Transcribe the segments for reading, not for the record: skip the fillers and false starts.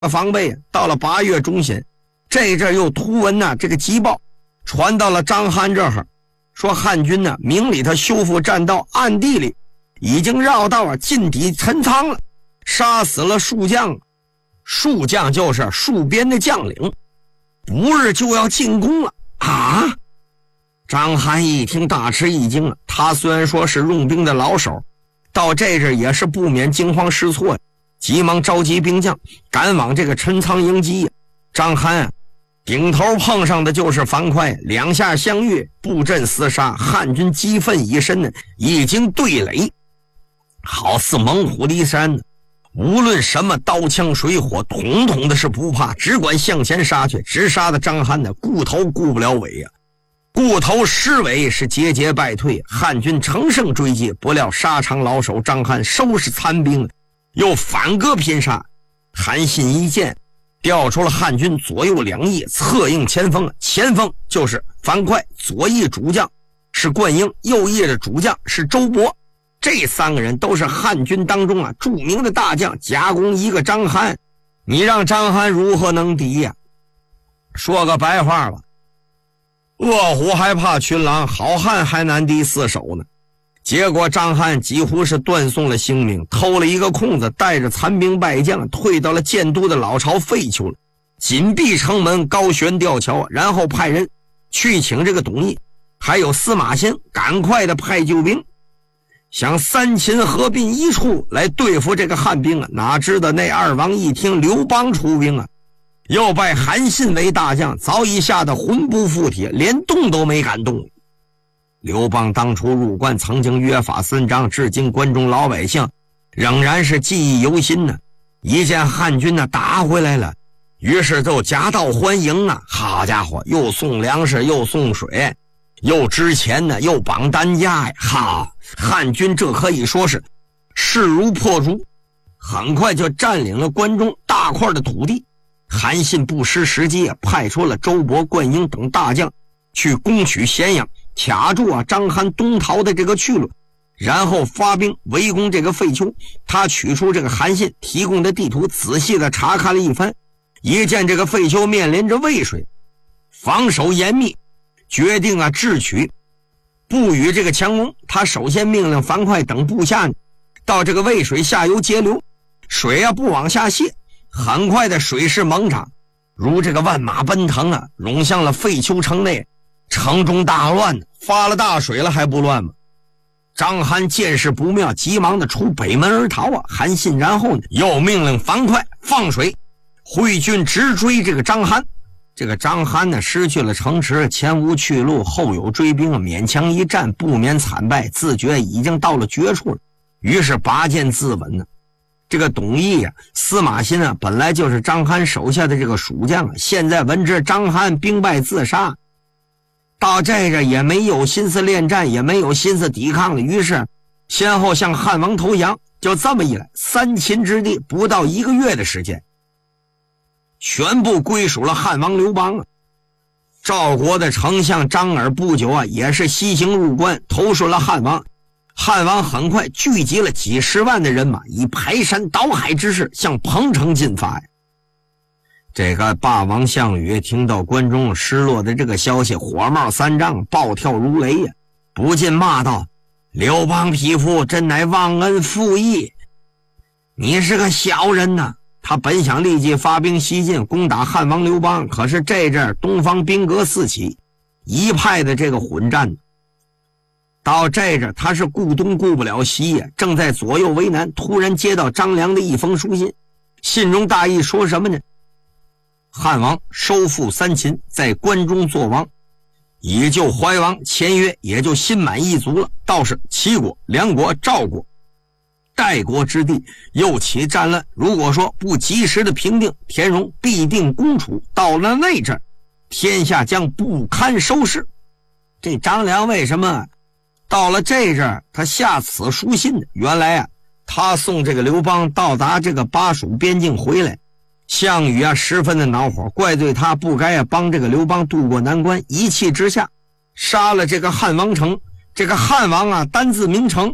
防备。到了8月中旬，这阵又突闻这个急报传到了张邯这儿，说汉军明里头修复栈道，暗地里已经绕道进抵陈仓了，杀死了数将。数将就是戍边的将领，不日就要进攻了啊！张邯一听大吃一惊了，他虽然说是用兵的老手，到这阵也是不免惊慌失措，急忙召集兵将赶往这个陈仓迎击。张邯顶头碰上的就是樊哙，两下相遇，布阵厮杀，汉军激愤已深，已经对垒，好似猛虎离山，无论什么刀枪水火，统统的是不怕，只管向前杀去，直杀的张邯顾头顾不了尾呀。顾头失尾，是节节败退，汉军乘胜追击，不料沙场老手张邯收拾残兵，又反戈拼杀。韩信一见，调出了汉军左右两翼，策应前锋，前锋就是樊哙，左翼主将是灌婴，右翼的主将是周勃。这3个人都是汉军当中著名的大将，夹攻一个张邯，你让张邯如何能敌呀？说个白话吧，饿虎还怕群狼，好汉还难敌4手呢。结果张邯几乎是断送了性命，偷了一个空子，带着残兵败将退到了建都的老巢废丘了，紧闭城门，高悬吊桥，然后派人去请这个董翳还有司马欣赶快的派救兵，想3秦合并一处来对付这个汉兵哪知道那2王一听刘邦出兵又拜韩信为大将，早已吓得魂不附体，连动都没敢动。刘邦当初入关曾经约法3章，至今关中老百姓仍然是记忆犹新呢。一见汉军打回来了，于是就夹道欢迎好家伙，又送粮食，又送水，又支钱又绑担架呀！好，汉军这可以说是势如破竹，很快就占领了关中大块的土地。韩信不失时机，派出了周勃、灌婴等大将去攻取咸阳，卡住张邯东逃的这个去路，然后发兵围攻这个废丘。他取出这个韩信提供的地图，仔细的查看了一番，一见这个废丘面临着渭水，防守严密，决定智取，不与这个强攻。他首先命令樊哙等部下到这个渭水下游截流，水不往下泄，很快的水势猛涨，如这个万马奔腾涌向了废丘城内，城中大乱，发了大水了还不乱吗？张邯见势不妙，急忙的出北门而逃韩信然后又命令樊哙放水，挥军直追这个张邯。这个张邯失去了城池，前无去路，后有追兵，勉强一战，不免惨败，自觉已经到了绝处了，于是拔剑自刎这个董翳司马欣本来就是张邯手下的这个蜀将现在闻知张邯兵败自杀，到这个也没有心思恋战，也没有心思抵抗了，于是先后向汉王投降。就这么一来，3秦之地不到1个月的时间，全部归属了汉王刘邦赵国的丞相张耳不久也是西行入关，投顺了汉王。汉王很快聚集了几十万的人马，以排山倒海之势向彭城进发这个霸王项羽听到关中失落的这个消息，火冒3丈，暴跳如雷不禁骂道：刘邦匹夫，真乃忘恩负义，你是个小人他本想立即发兵西进攻打汉王刘邦，可是这阵东方兵革四起，一派的这个混战，到这阵他是顾东顾不了西正在左右为难，突然接到张良的一封书信，信中大意说什么呢？汉王收复3秦，在关中作王，以就怀王，签约也就心满意足了。倒是齐国、梁国、赵国、代国之地又起战乱，如果说不及时的平定，田荣必定攻楚，到了那阵天下将不堪收拾。这张良为什么到了这阵他下此书信呢？原来他送这个刘邦到达这个巴蜀边境回来，项羽十分的恼火，怪罪他不该帮这个刘邦渡过难关，一气之下杀了这个汉王城。这个汉王单字名城，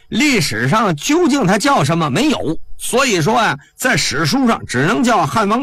历史上究竟它叫什么没有，所以说在史书上只能叫汉王